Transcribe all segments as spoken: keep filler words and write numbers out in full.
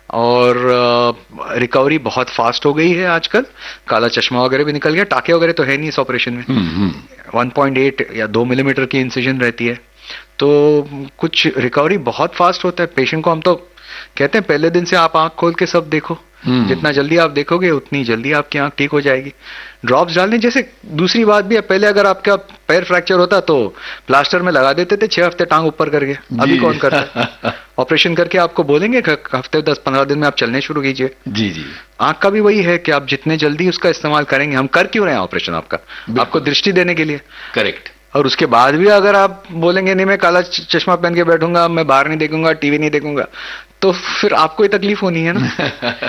और रिकवरी बहुत फास्ट हो गई है आजकल। काला चश्मा वगैरह भी निकल गया, टाके वगैरह तो है नहीं इस ऑपरेशन में। वन पॉइंट एट या दो मिलीमीटर की इंसिजन रहती है, तो कुछ रिकवरी बहुत फास्ट होता है। पेशेंट को हम तो कहते हैं पहले दिन से आप आंख खोल के सब देखो, जितना जल्दी आप देखोगे उतनी जल्दी आपकी आंख ठीक हो जाएगी। ड्रॉप्स डालने जैसे दूसरी बात भी है, पहले अगर आपका पैर फ्रैक्चर होता तो प्लास्टर में लगा देते थे छह हफ्ते टांग ऊपर करके, अभी कौन करता है? ऑपरेशन करके आपको बोलेंगे हफ्ते दस पंद्रह दिन में आप चलने शुरू कीजिए। जी जी। आंख का भी वही है कि आप जितने जल्दी उसका इस्तेमाल करेंगे, हम कर क्यों रहे हैं ऑपरेशन आपका, आपको दृष्टि देने के लिए। करेक्ट। और उसके बाद भी अगर आप बोलेंगे नहीं मैं काला चश्मा पहन के बैठूंगा, मैं बाहर नहीं देखूंगा, टीवी नहीं देखूंगा, तो फिर आपको ही तकलीफ होनी है ना।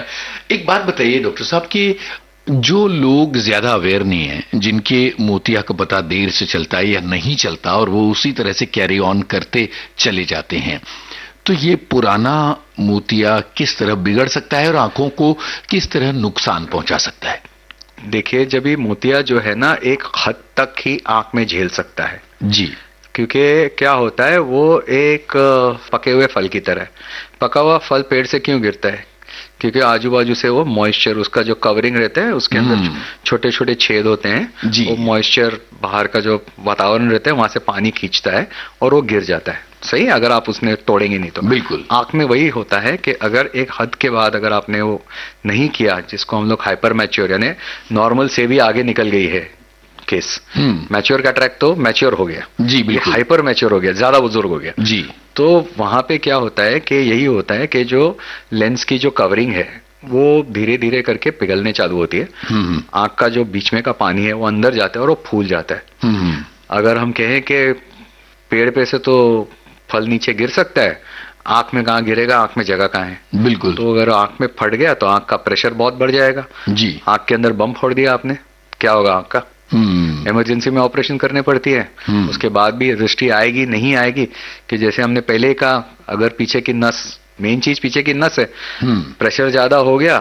एक बात बताइए डॉक्टर साहब कि जो लोग ज्यादा अवेयर नहीं है, जिनके मोतिया का पता देर से चलता है या नहीं चलता और वो उसी तरह से कैरी ऑन करते चले जाते हैं, तो ये पुराना मोतिया किस तरह बिगड़ सकता है और आंखों को किस तरह नुकसान पहुंचा सकता है? देखिए, जब ये मोतिया जो है ना एक हद तक ही आंख में झेल सकता है जी, क्योंकि क्या होता है वो एक पके हुए फल की तरह है। पका हुआ फल पेड़ से क्यों गिरता है? क्योंकि आजू बाजू से वो मॉइस्चर, उसका जो कवरिंग रहता है उसके अंदर छोटे छोटे छेद होते हैं, वो मॉइस्चर बाहर का जो वातावरण रहता है वहां से पानी खींचता है और वो गिर जाता है। सही, अगर आप उसने तोड़ेंगे नहीं तो। बिल्कुल। आंख में वही होता है कि अगर एक हद के बाद अगर आपने वो नहीं किया, जिसको हम लोग हाइपर मैच्योर यानी नॉर्मल से भी आगे निकल गई है केस, मैच्योर कैटरैक्ट तो मैच्योर हो गया जी, बिल्कुल। हाइपर मैच्योर हो गया, ज्यादा बुजुर्ग हो गया जी, तो वहां पे क्या होता है कि यही होता है कि जो लेंस की जो कवरिंग है वो धीरे धीरे करके पिघलने चालू होती है। आंख का जो बीच में का पानी है वो अंदर जाता है और वो फूल जाता है। अगर हम कहें कि पेड़ पे से तो फल नीचे गिर सकता है, आंख में कहाँ गिरेगा, आंख में जगह कहाँ है? बिल्कुल। तो अगर आंख में फट गया तो आंख का प्रेशर बहुत बढ़ जाएगा जी। आंख के अंदर बम फोड़ दिया आपने, क्या होगा आंख का? इमरजेंसी में ऑपरेशन करने पड़ती है। उसके बाद भी दृष्टि आएगी नहीं आएगी, कि जैसे हमने पहले ही कहा, अगर पीछे की नस, मेन चीज पीछे की नस है, प्रेशर ज्यादा हो गया,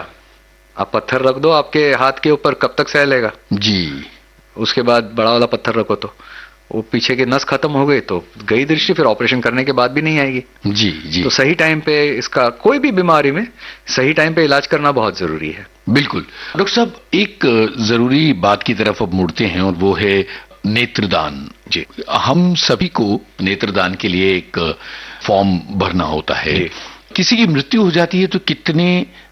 आप पत्थर रख दो आपके हाथ के ऊपर, कब तक सह लेगा जी। उसके बाद बड़ा वाला पत्थर रखो तो वो पीछे की नस खत्म हो गई तो गई दृष्टि, फिर ऑपरेशन करने के बाद भी नहीं आएगी। जी जी। तो सही टाइम पे इसका, कोई भी बीमारी में सही टाइम पे इलाज करना बहुत जरूरी है। बिल्कुल। डॉक्टर साहब, एक जरूरी बात की तरफ अब मुड़ते हैं और वो है नेत्रदान। जी। हम सभी को नेत्रदान के लिए एक फॉर्म भरना होता है। किसी की मृत्यु हो जाती है तो कितने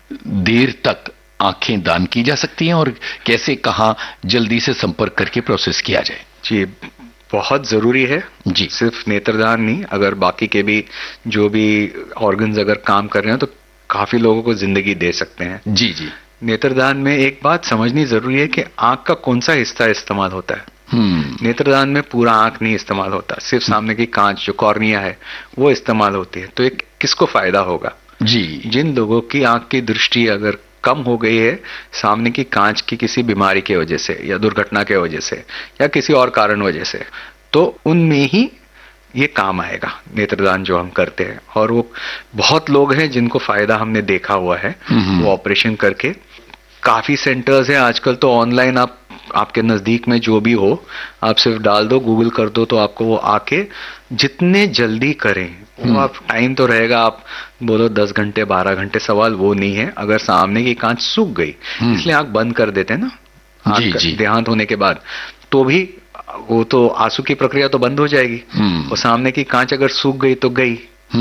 देर तक आंखें दान की जा सकती हैं और कैसे, कहां जल्दी से संपर्क करके प्रोसेस किया जाए? जी, बहुत जरूरी है जी। सिर्फ नेत्रदान नहीं, अगर बाकी के भी जो भी ऑर्गन्स अगर काम कर रहे हैं तो काफी लोगों को जिंदगी दे सकते हैं। जी जी। नेत्रदान में एक बात समझनी जरूरी है कि आंख का कौन सा हिस्सा इस्तेमाल होता है। नेत्रदान में पूरा आंख नहीं इस्तेमाल होता, सिर्फ सामने की कांच जो कॉर्निया है वो इस्तेमाल होती है। तो एक किसको फायदा होगा? जी, जिन लोगों की आंख की दृष्टि अगर कम हो गई है सामने की कांच की किसी बीमारी की वजह से या दुर्घटना के वजह से या किसी और कारण वजह से, तो उनमें ही ये काम आएगा नेत्रदान जो हम करते हैं। और वो बहुत लोग हैं जिनको फायदा हमने देखा हुआ है वो ऑपरेशन करके। काफी सेंटर्स हैं आजकल तो ऑनलाइन, आप आपके नजदीक में जो भी हो आप सिर्फ डाल दो, गूगल कर दो तो आपको वो आके जितने जल्दी करें वो आप, टाइम तो रहेगा, आप बोलो दस घंटे बारह घंटे, सवाल वो नहीं है। अगर सामने की कांच सूख गई, इसलिए आंख बंद कर देते हैं ना देहांत होने के बाद, तो भी वो तो आंसू की प्रक्रिया तो बंद हो जाएगी। और सामने की कांच अगर सूख गई तो गई।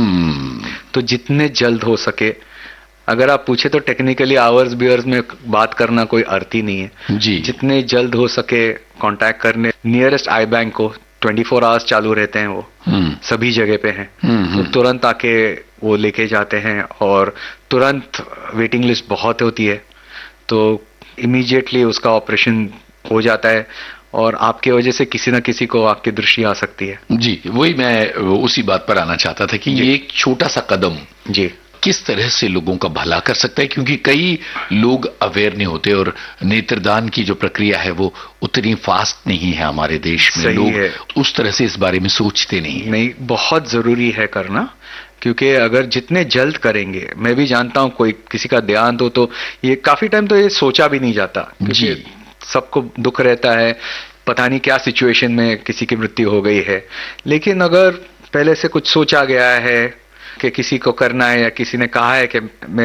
तो जितने जल्द हो सके, अगर आप पूछे तो टेक्निकली आवर्स बियर्स में बात करना कोई अर्थ ही नहीं है जी। जितने जल्द हो सके कांटेक्ट करने, नियरेस्ट आई बैंक को चौबीस आवर्स चालू रहते हैं, वो सभी जगह पे हैं, तो तुरंत आके वो लेके जाते हैं और तुरंत वेटिंग लिस्ट बहुत होती है, तो इमीडिएटली उसका ऑपरेशन हो जाता है और आपके वजह से किसी ना किसी को आपकी दृष्टि आ सकती है। जी, वही मैं उसी बात पर आना चाहता था कि ये एक छोटा सा कदम जी किस तरह से लोगों का भला कर सकता है, क्योंकि कई लोग अवेयर नहीं होते और नेत्रदान की जो प्रक्रिया है वो उतनी फास्ट नहीं है हमारे देश में। लोग है। उस तरह से इस बारे में सोचते नहीं नहीं, बहुत जरूरी है करना, क्योंकि अगर जितने जल्द करेंगे, मैं भी जानता हूं कोई किसी का देहांत हो तो ये काफी टाइम तो ये सोचा भी नहीं जाता, जी, सबको दुख रहता है, पता नहीं क्या सिचुएशन में किसी की मृत्यु हो गई है। लेकिन अगर पहले से कुछ सोचा गया है कि किसी को करना है या किसी ने कहा है कि